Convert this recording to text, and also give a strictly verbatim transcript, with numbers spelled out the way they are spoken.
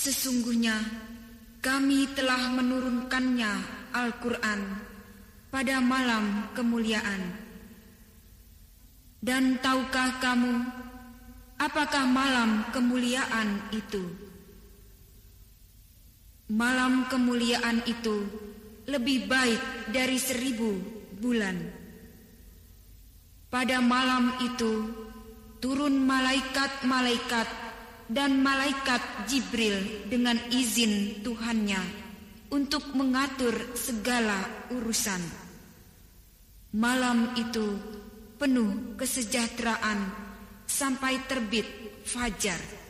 Sesungguhnya kami telah menurunkannya Al-Quran pada malam kemuliaan. Dan tahukah kamu apakah malam kemuliaan itu? Malam kemuliaan itu lebih baik dari seribu bulan. Pada malam itu turun malaikat-malaikat dan malaikat Jibril dengan izin Tuhannya untuk mengatur segala urusan. Malam itu penuh kesejahteraan sampai terbit fajar.